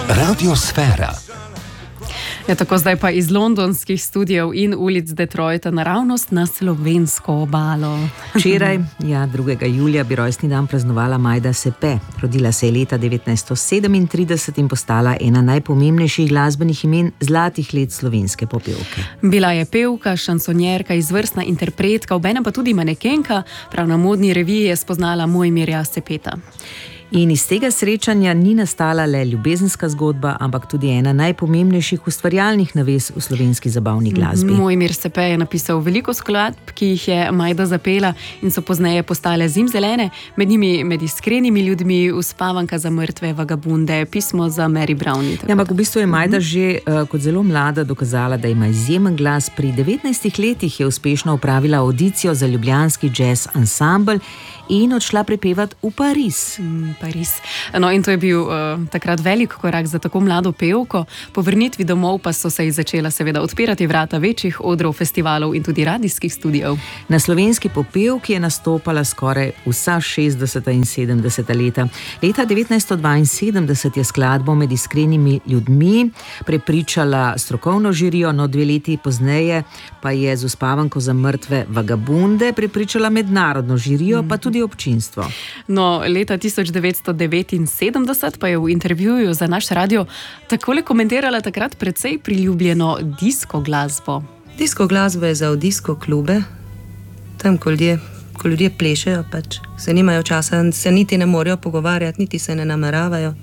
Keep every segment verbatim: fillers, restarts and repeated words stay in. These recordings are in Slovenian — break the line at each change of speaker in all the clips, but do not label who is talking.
Radiosfera.
Ja, tako zdaj pa iz londonskih studijev in ulic Detroita naravnost na slovensko obalo.
Včeraj, ja, drugega julija, bi rojstni dan praznovala Majda Sepe. Rodila se je leta devetnajststo sedemintrideset in postala ena najpomembnejših glasbenih imen zlatih let slovenske popevke.
Bila je pevka, šansonjerka, izvrstna interpretka, obenem pa tudi manekenka. Prav na modni reviji je spoznala Mojmirja Sepeta.
In iz tega srečanja ni nastala le ljubezenska zgodba, ampak tudi ena najpomembnejših ustvarjalnih navez v slovenski zabavni glasbi.
Mojmir Sepe je napisal veliko skladb, ki jih je Majda zapela in so pozneje postale zimzelene, med njimi Med iskrenimi ljudmi, Uspavanka za mrtve, Vagabunde, Pismo za Mary Brown.
Ja, ampak v bistvu je Majda že uh, kot zelo mlada dokazala, da ima izjemen glas. Pri devetnajstih letih je uspešno opravila audicijo za ljubljanski jazz ansambel in odšla prepevati v Pariz.
Mm, Pariz. No, in to je bil uh, takrat velik korak za tako mlado pevko. Po vrnitvi domov pa so se ji začela seveda odpirati vrata večjih odrov, festivalov in tudi radijskih studijev.
Na slovenski popevki je nastopala skoraj vsa šestdeseta in sedemdeseta leta. Leta devetnajststo dvainsedemdeset je skladbo Med iskrenimi ljudmi prepričala strokovno žirijo, no dve leti pozneje pa je z Uspavanko za mrtve, Vagabunde prepričala mednarodno žirijo, mm. pa tudi občinstvo.
No, leta tisoč devetsto devetinsedemdeset pa je v intervjuju za naš radio takole komentirala takrat precej priljubljeno disko glasbo.
Disko glasbo je za v disko klube, tam, ko ljudje, ko ljudje plešejo, pač se nimajo časa, se niti ne morejo pogovarjati, niti se ne nameravajo.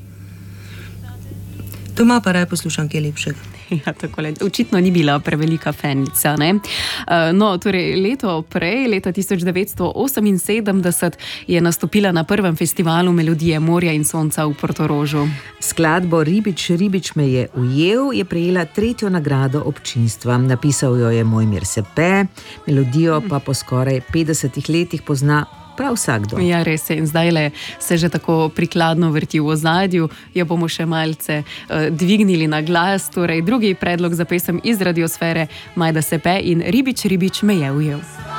Doma pa raje poslušam kaj lepšega.
Ja, takole. Očitno ni bila prevelika fanica, ne? No, torej, leto prej, leta tisoč devetsto oseminsedemdeset, je nastopila na prvem festivalu Melodije morja in sonca v Portorožu.
Skladbo Ribič, ribič me je ujel je prejela tretjo nagrado občinstva. Napisal jo je Mojmir Sepe, melodijo pa po skoraj petdesetih letih pozna prav vsakdo.
Ja, res je. In zdajle se že tako prikladno vrti v ozadju. Jo bomo še malce uh, dvignili na glas. Torej, drugi predlog za pesem iz Radiosfere, Majda Sepe in Ribič, ribič me je ujel.